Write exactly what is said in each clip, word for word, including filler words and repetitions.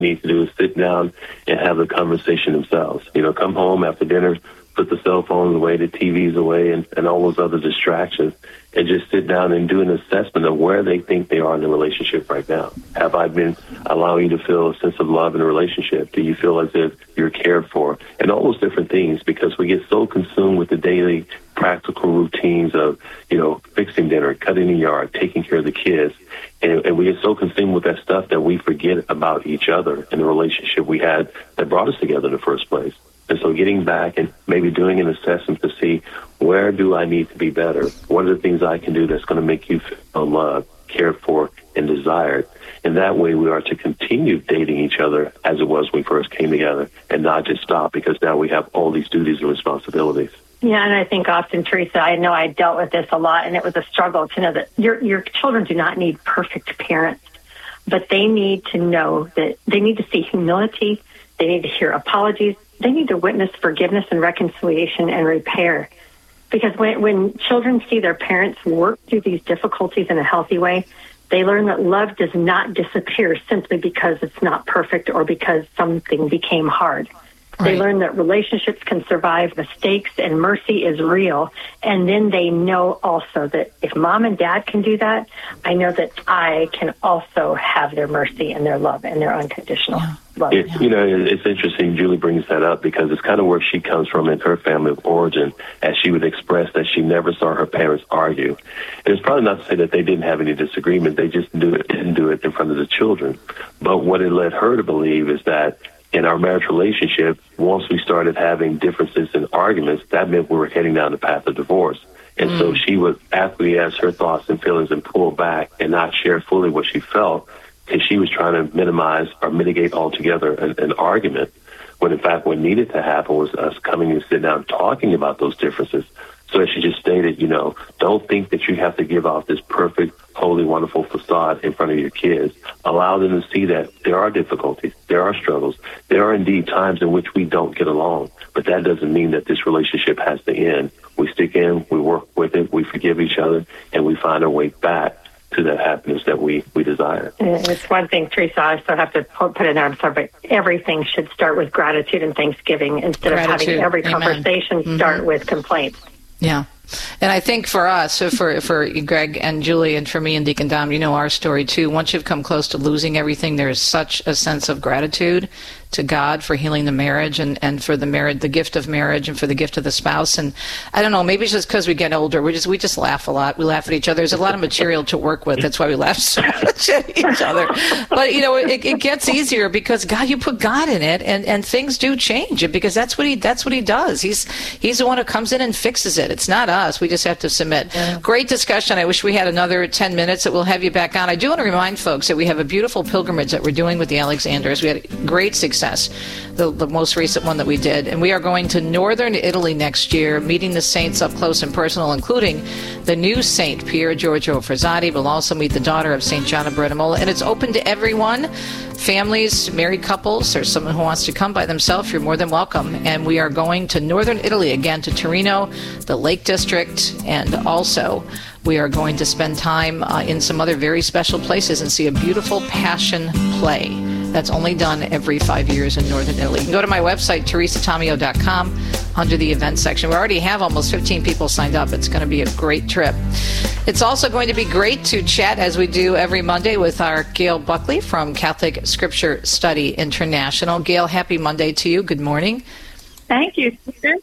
need to do is sit down and have the conversation themselves. You know, come home after dinner, put the cell phones away, the T Vs away, and, and all those other distractions, and just sit down and do an assessment of where they think they are in the relationship right now. Have I been allowing you to feel a sense of love in a relationship? Do you feel as if you're cared for? And all those different things, because we get so consumed with the daily practical routines of, you know, fixing dinner, cutting the yard, taking care of the kids. And, and we get so consumed with that stuff that we forget about each other and the relationship we had that brought us together in the first place. And so getting back and maybe doing an assessment to see, where do I need to be better? What are the things I can do that's going to make you feel loved, cared for, and desired? And that way we are to continue dating each other as it was when we first came together, and not just stop because now we have all these duties and responsibilities. Yeah, and I think often, Teresa, I know I dealt with this a lot, and it was a struggle to know that your your children do not need perfect parents, but they need to know that they need to see humility, they need to hear apologies, they need to witness forgiveness and reconciliation and repair. Because when, when children see their parents work through these difficulties in a healthy way, they learn that love does not disappear simply because it's not perfect or because something became hard. Right. They learn that relationships can survive mistakes and mercy is real. And then they know also that if mom and dad can do that, I know that I can also have their mercy and their love and their unconditional yeah. love. It, you know, it's interesting Julie brings that up because it's kind of where she comes from in her family of origin, as she would express that she never saw her parents argue. And it's probably not to say that they didn't have any disagreement. They just do it, didn't do it in front of the children. But what it led her to believe is that in our marriage relationship, once we started having differences and arguments, that meant we were heading down the path of divorce. And mm. so she would acquiesce her thoughts and feelings and pull back and not share fully what she felt, because she was trying to minimize or mitigate altogether an, an argument, when in fact what needed to happen was us coming and sitting down talking about those differences. So as she just stated, you know, don't think that you have to give off this perfect, holy, wonderful facade in front of your kids. Allow them to see that there are difficulties, there are struggles, there are indeed times in which we don't get along. But that doesn't mean that this relationship has to end. We stick in, we work with it, we forgive each other, and we find our way back to that happiness that we, we desire. It's one thing, Teresa, I still have to put it out, but everything should start with gratitude and thanksgiving instead gratitude. of having every Amen. conversation mm-hmm. start with complaints. Yeah. And I think for us, for for Greg and Julie, and for me and Deacon Dom, you know our story too. Once you've come close to losing everything, there is such a sense of gratitude to God for healing the marriage and, and for the marriage, the gift of marriage, and for the gift of the spouse. And I don't know, maybe it's just because we get older, we just we just laugh a lot. We laugh at each other. There's a lot of material to work with. That's why we laugh so much at each other. But you know, it, it gets easier because God, you put God in it, and, and things do change. Because that's what he that's what he does. He's he's the one who comes in and fixes it. It's not us. We just have to submit. Yeah. Great discussion. I wish we had another ten minutes that we'll have you back on. I do want to remind folks that we have a beautiful pilgrimage that we're doing with the Alexanders. We had great success, the, the most recent one that we did. And we are going to northern Italy next year, meeting the saints up close and personal, including the new Saint Pier Giorgio Frassati. We'll also meet the daughter of Saint John of Brettamola. And it's open to everyone, families, married couples, or someone who wants to come by themselves. You're more than welcome. And we are going to northern Italy, again, to Torino, the Lake District, and also we are going to spend time uh, in some other very special places and see a beautiful passion play that's only done every five years in northern Italy. You can go to my website, teresa tomeo dot com, under the events section. We already have almost fifteen people signed up. It's going to be a great trip. It's also going to be great to chat, as we do every Monday, with our Gail Buckley from Catholic Scripture Study International. Gail, happy Monday to you. Good morning. Thank you, sister.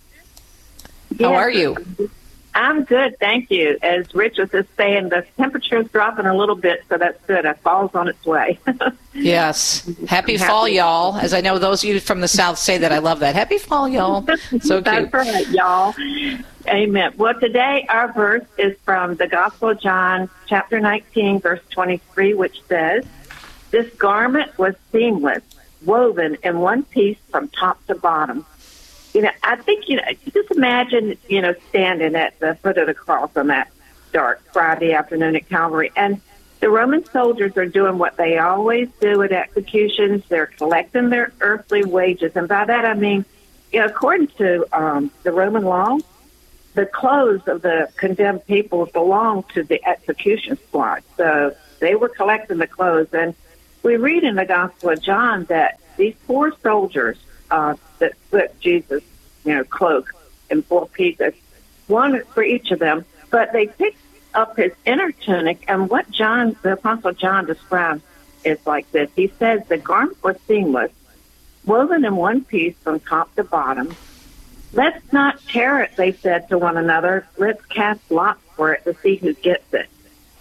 How are you? I'm good, thank you. As Rich was just saying, the temperature is dropping a little bit, so that's good. It fall's on its way. Yes. Happy I'm fall, happy. y'all. As I know those of you from the South say that, I love that. Happy fall, y'all. So cute. That's right, y'all. Amen. Well, today our verse is from the Gospel of John, chapter nineteen, verse twenty-three, which says, "This garment was seamless, woven in one piece from top to bottom." You know, I think, you know, just imagine, you know, standing at the foot of the cross on that dark Friday afternoon at Calvary. And the Roman soldiers are doing what they always do at executions. They're collecting their earthly wages. And by that, I mean, you know, according to um, the Roman law, the clothes of the condemned people belonged to the execution squad. So they were collecting the clothes. And we read in the Gospel of John that these four soldiers uh, that split Jesus, you know, cloak in four pieces, one for each of them, but they picked up his inner tunic, and what John, the Apostle John describes is like this. He says the garment was seamless, woven in one piece from top to bottom. Let's not tear it, they said to one another. Let's cast lots for it to see who gets it.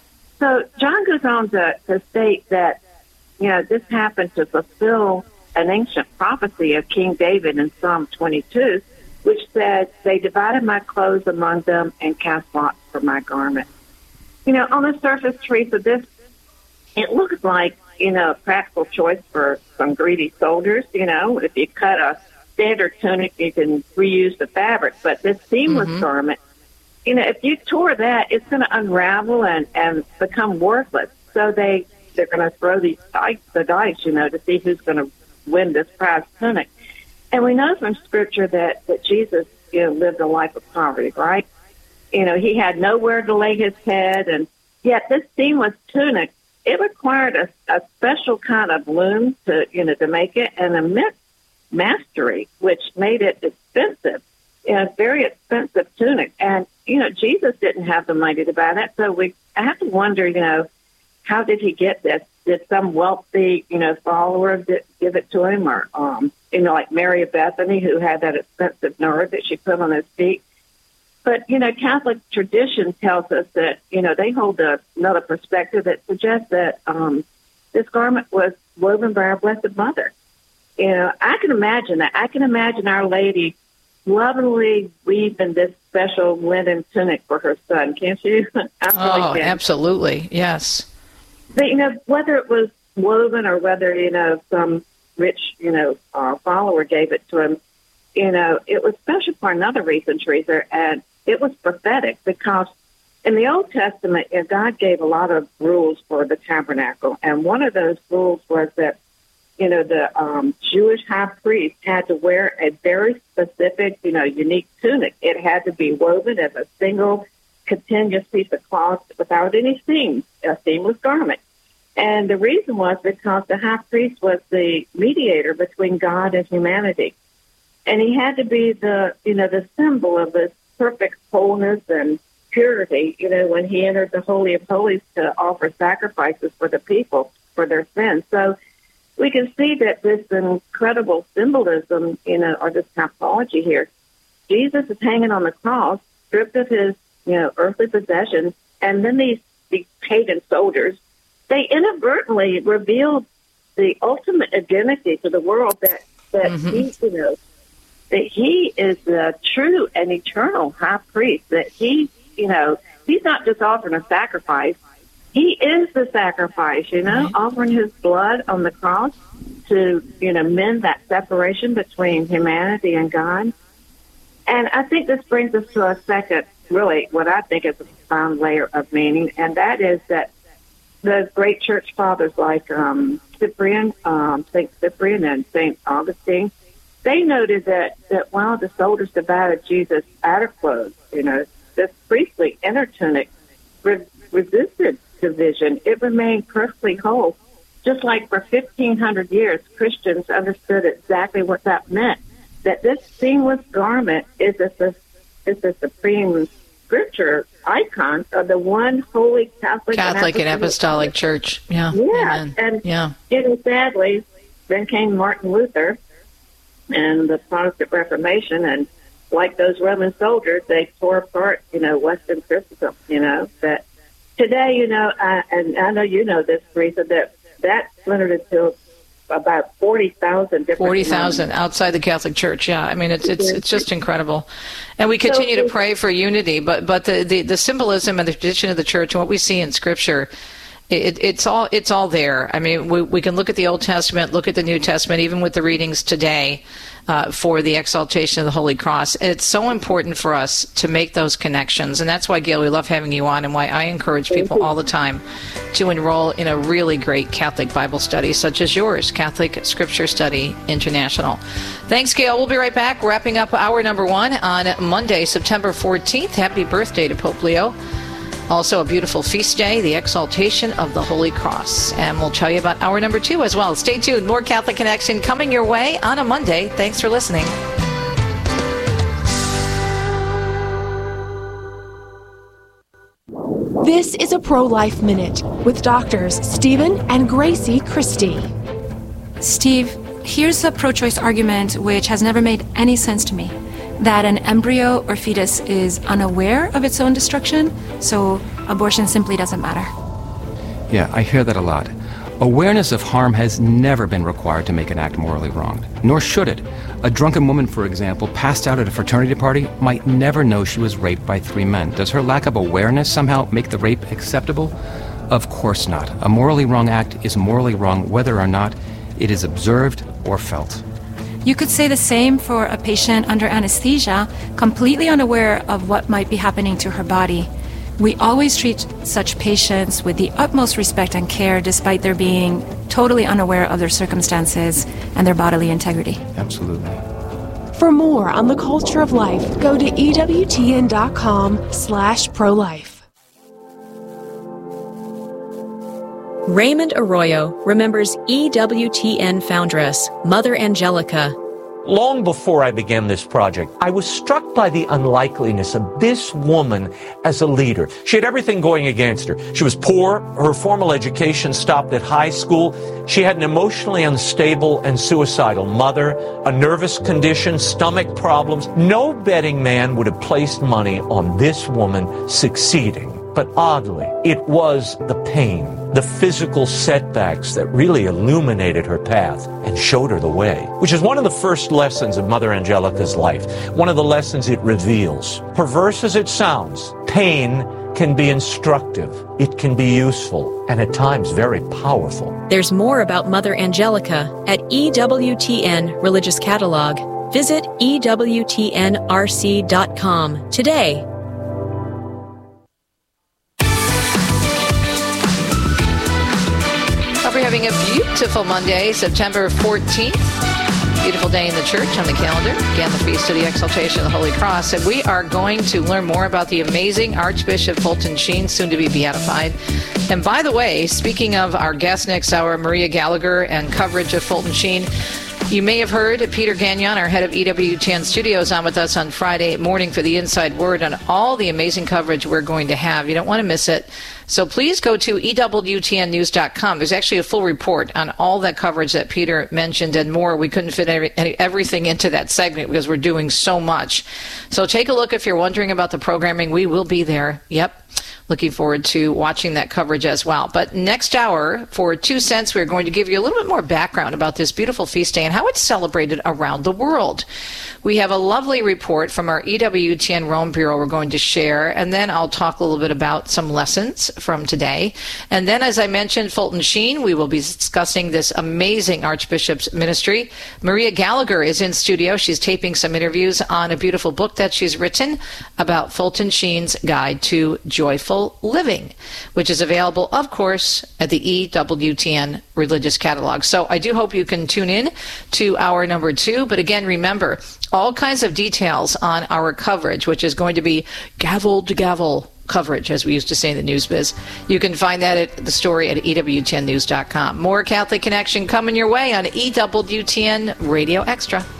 So John goes on to, to state that, you know, this happened to fulfill an ancient prophecy of King David in Psalm twenty-two, which said, they divided my clothes among them and cast lots for my garment. You know, on the surface, Teresa, this, it looks like, you know, a practical choice for some greedy soldiers. You know, if you cut a standard tunic, you can reuse the fabric. But this seamless mm-hmm. garment, you know, if you tore that, it's going to unravel and, and become worthless. So they, they're going to throw these dice, the dice, you know, to see who's going to win this prize tunic. And we know from Scripture that, that Jesus, you know, lived a life of poverty, right? You know, he had nowhere to lay his head, and yet this seamless tunic, it required a, a special kind of loom to, you know, to make it, and immense mastery, which made it expensive, you know, very expensive tunic. And, you know, Jesus didn't have the money to buy that, so we I have to wonder, you know, how did he get this? Did some wealthy, you know, follower give it to him, or, um, you know, like Mary of Bethany, who had that expensive nard that she put on his feet? But, you know, Catholic tradition tells us that, you know, they hold a, another perspective that suggests that um, this garment was woven by our Blessed Mother. You know, I can imagine that. I can imagine Our Lady lovingly weaving this special linen tunic for her son, can't you? I really oh, can. Absolutely, yes. But, you know, whether it was woven or whether, you know, some rich, you know, uh, follower gave it to him, you know, it was special for another reason, Teresa, and it was prophetic, because in the Old Testament, you know, God gave a lot of rules for the tabernacle, and one of those rules was that, you know, the um, Jewish high priest had to wear a very specific, you know, unique tunic. It had to be woven as a single continuous piece of cloth without any seams, a seamless garment. And the reason was because the high priest was the mediator between God and humanity. And he had to be the, you know, the symbol of this perfect wholeness and purity, you know, when he entered the Holy of Holies to offer sacrifices for the people for their sins. So we can see that this incredible symbolism, you know, or this typology here, Jesus is hanging on the cross, stripped of his, you know, earthly possessions, and then these, these pagan soldiers, they inadvertently revealed the ultimate identity to the world, that, that mm-hmm. he, you know, that he is the true and eternal high priest, that he, you know, he's not just offering a sacrifice. He is the sacrifice, you know, right. offering his blood on the cross to, you know, mend that separation between humanity and God. And I think this brings us to a second, really, what I think is a profound layer of meaning, and that is that the great church fathers like um, Cyprian, um, Saint Cyprian and Saint Augustine, they noted that, that while the soldiers divided Jesus' outer clothes, you know, this priestly inner tunic re- resisted division. It remained perfectly whole. Just like for fifteen hundred years, Christians understood exactly what that meant, that this seamless garment is a, is a supreme scripture icon of the one holy Catholic, Catholic and Apostolic, and Apostolic Church. Yeah. Yeah. Amen. And, yeah. you know, sadly, then came Martin Luther and the Protestant Reformation, and like those Roman soldiers, they tore apart, you know, Western Christendom, you know, that today, you know, I, and I know you know this, Teresa, that that splintered into about forty thousand different forty thousand outside the Catholic Church, yeah. I mean, it's it's it's just incredible. And we continue to pray for unity, but but the, the, the symbolism and the tradition of the Church and what we see in Scripture, it, it's all it's all there. I mean, we, we can look at the Old Testament, look at the New Testament, even with the readings today uh, for the exaltation of the Holy Cross. It's so important for us to make those connections, and that's why, Gail, we love having you on, and why I encourage people all the time to enroll in a really great Catholic Bible study such as yours, Catholic Scripture Study International. Thanks, Gail. We'll be right back, wrapping up hour number one on Monday, September fourteenth. Happy birthday to Pope Leo. Also, a beautiful feast day, the exaltation of the Holy Cross. And we'll tell you about hour number two as well. Stay tuned. More Catholic Connection coming your way on a Monday. Thanks for listening. This is a Pro-Life Minute with doctors Stephen and Gracie Christie. Steve, here's a pro-choice argument which has never made any sense to me. That an embryo or fetus is unaware of its own destruction, so abortion simply doesn't matter. Yeah, I hear that a lot. Awareness of harm has never been required to make an act morally wrong, nor should it. A drunken woman, for example, passed out at a fraternity party might never know she was raped by three men. Does her lack of awareness somehow make the rape acceptable? Of course not. A morally wrong act is morally wrong whether or not it is observed or felt. You could say the same for a patient under anesthesia, completely unaware of what might be happening to her body. We always treat such patients with the utmost respect and care, despite their being totally unaware of their circumstances and their bodily integrity. Absolutely. For more on the culture of life, go to ewtn.com slash pro-life. Raymond Arroyo remembers E W T N foundress, Mother Angelica. Long before I began this project, I was struck by the unlikeliness of this woman as a leader. She had everything going against her. She was poor, her formal education stopped at high school, she had an emotionally unstable and suicidal mother, a nervous condition, stomach problems. No betting man would have placed money on this woman succeeding. But oddly, it was the pain, the physical setbacks that really illuminated her path and showed her the way, which is one of the first lessons of Mother Angelica's life, one of the lessons it reveals. Perverse as it sounds, pain can be instructive, it can be useful, and at times very powerful. There's more about Mother Angelica at E W T N Religious Catalog. Visit E W T N R C dot com today. We're having a beautiful Monday, September fourteenth. Beautiful day in the church on the calendar. Again, the Feast of the Exaltation of the Holy Cross. And we are going to learn more about the amazing Archbishop Fulton Sheen, soon to be beatified. And by the way, speaking of our guest next hour, Maria Gallagher, and coverage of Fulton Sheen, you may have heard Peter Gagnon, our head of E W T N Studios, on with us on Friday morning for the Inside Word on all the amazing coverage we're going to have. You don't want to miss it. So please go to E W T N news dot com. There's actually a full report on all that coverage that Peter mentioned and more. We couldn't fit every, everything into that segment because we're doing so much. So take a look if you're wondering about the programming. We will be there. Yep. Looking forward to watching that coverage as well. But next hour, for two cents, we're going to give you a little bit more background about this beautiful feast day and how it's celebrated around the world. We have a lovely report from our E W T N Rome Bureau we're going to share, and then I'll talk a little bit about some lessons from today. And then, as I mentioned, Fulton Sheen, we will be discussing this amazing Archbishop's ministry. Maria Gallagher is in studio. She's taping some interviews on a beautiful book that she's written about Fulton Sheen's Guide to Joyful Living, which is available, of course, at the E W T N Religious Catalog. So I do hope you can tune in to hour number two. But again, remember, all kinds of details on our coverage, which is going to be gavel to gavel coverage, as we used to say in the news biz. You can find that at the story at E W T N news dot com. More Catholic Connection coming your way on E W T N Radio Extra.